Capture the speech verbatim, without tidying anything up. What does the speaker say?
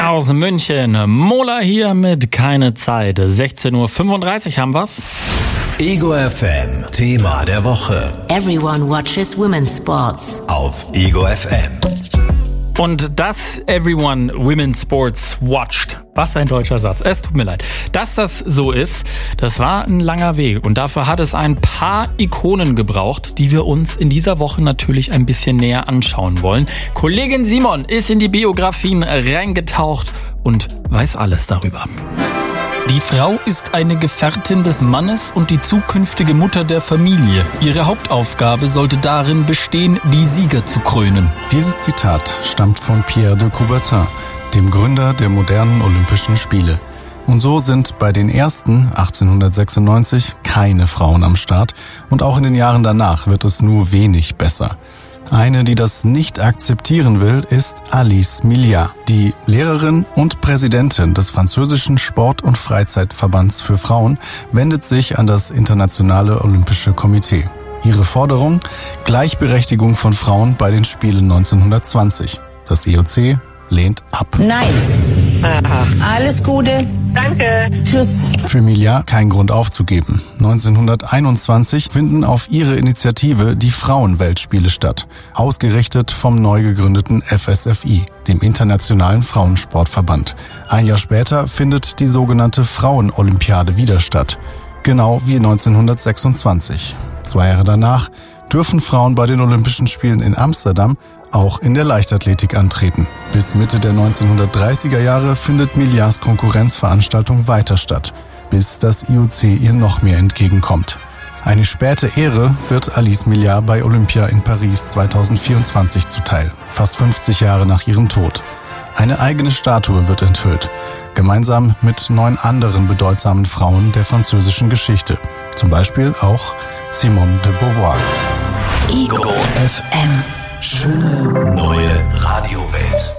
aus München. Mola hier mit Keine Zeit. sechzehn Uhr fünfunddreißig haben wir's. Ego F M, Thema der Woche. Everyone watches women's sports. Auf Ego F M. Und das Everyone Women's Sports watched. Was ein deutscher Satz. Es tut mir leid. Dass das so ist, das war ein langer Weg. Und dafür hat es ein paar Ikonen gebraucht, die wir uns in dieser Woche natürlich ein bisschen näher anschauen wollen. Kollegin Simon ist in die Biografien reingetaucht und weiß alles darüber. Die Frau ist eine Gefährtin des Mannes und die zukünftige Mutter der Familie. Ihre Hauptaufgabe sollte darin bestehen, die Sieger zu krönen. Dieses Zitat stammt von Pierre de Coubertin, dem Gründer der modernen Olympischen Spiele. Und so sind bei den ersten achtzehnhundertsechsundneunzig keine Frauen am Start und auch in den Jahren danach wird es nur wenig besser. Eine, die das nicht akzeptieren will, ist Alice Milliat. Die Lehrerin und Präsidentin des französischen Sport- und Freizeitverbands für Frauen wendet sich an das Internationale Olympische Komitee. Ihre Forderung? Gleichberechtigung von Frauen bei den Spielen neunzehnhundertzwanzig. Das I O C lehnt ab. Nein. Aha. Alles Gute. Danke. Tschüss. Für Milliat kein Grund aufzugeben. neunzehnhunderteinundzwanzig finden auf ihre Initiative die Frauenweltspiele statt, ausgerichtet vom neu gegründeten F S F I, dem Internationalen Frauensportverband. Ein Jahr später findet die sogenannte Frauenolympiade wieder statt, genau wie neunzehnhundertsechsundzwanzig. Zwei Jahre danach dürfen Frauen bei den Olympischen Spielen in Amsterdam auch in der Leichtathletik antreten. Bis Mitte der neunzehnhundertdreißiger Jahre findet Milliats Konkurrenzveranstaltung weiter statt, bis das I O C ihr noch mehr entgegenkommt. Eine späte Ehre wird Alice Milliat bei Olympia in Paris zweitausendvierundzwanzig zuteil, fast fünfzig Jahre nach ihrem Tod. Eine eigene Statue wird enthüllt, gemeinsam mit neun anderen bedeutsamen Frauen der französischen Geschichte, zum Beispiel auch Simone de Beauvoir. Ego F M. Schöne neue Radiowelt.